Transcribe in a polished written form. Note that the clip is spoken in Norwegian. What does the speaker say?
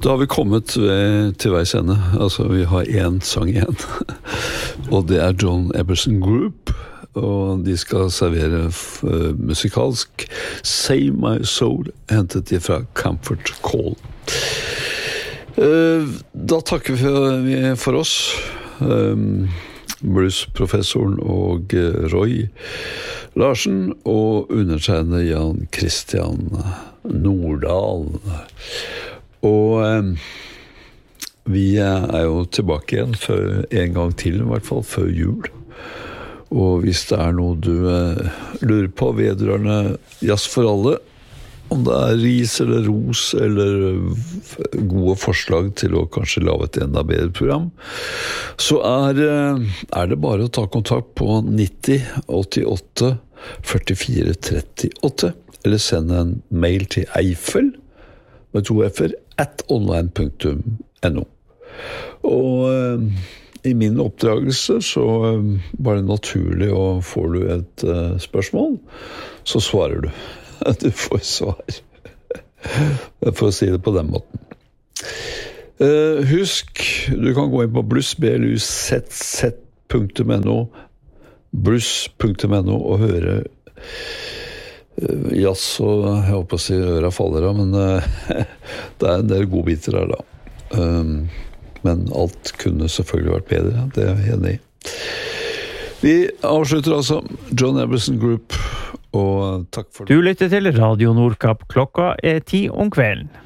Da har vi kommet til veis ende. Altså, vi har en sang igjen. Og det er John Eberson Group. Og de skal servere musikalsk Save My Soul, hentet de fra Comfort Call. Da takker vi for oss. Blues-professoren og Roy Larsen og undertegnede Jan Christian Nordahl. Og vi er jo tilbake igjen en gang til, I hvert fall før jul. Og hvis det er noe du lurer på vedrørende Jazz for alle, om det er ris eller ros eller gode forslag til å kanskje lage et enda bedre program, så er det bare å ta kontakt på 90 88 44 38, eller sende en mail til Eiffel med 2 f-er @online.no. Og I min oppdragelse så var det naturlig, og får du et spørsmål, så svarer du. Du får svar. For å si det på den måten. Husk, du kan gå inn på blues.no og høre jazz, og jeg håper å si øra faller av, men det en del godbiter her da. Men alt kunne selvfølgelig vært bedre, det jeg enig I. Vi avslutter altså John Eberson Group, og takk for det. Du lytter til Radio Nordkapp, klokka 10 om kvelden.